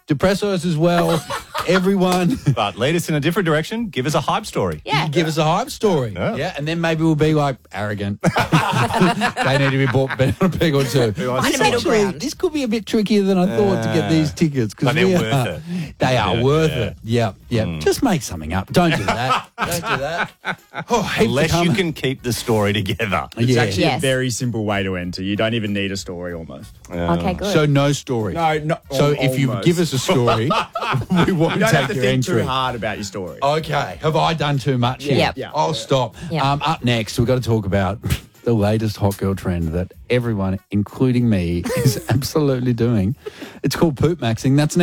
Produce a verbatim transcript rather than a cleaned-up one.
depress us as well. Everyone. But lead us in a different direction. Give us a hype story. Yeah. Give us a hype story. Yeah. Yeah. And then maybe we'll be like arrogant. They need to be bought on a peg or two. Find a This middle actually- ground. This could be a bit trickier than I thought to get these tickets. 'cause But they're we worth are- it. They are Yeah, worth yeah. it. Yeah. Yeah. Just make something up. Don't do that. Don't do that. Oh, heaps to Unless come. you can keep the story together. It's Yeah. actually Yes. a very simple way to enter. You don't even need a story almost. Okay, good. So no story. No, no. So al- if you almost. give us a story, we won't You don't take have to your think entry. too hard about your story. Okay. Have I done too much here? Yep. Yeah. I'll stop. Yep. Um, up next, we've got to talk about the latest hot girl trend that everyone, including me, is absolutely doing. It's called poop maxing. That's next.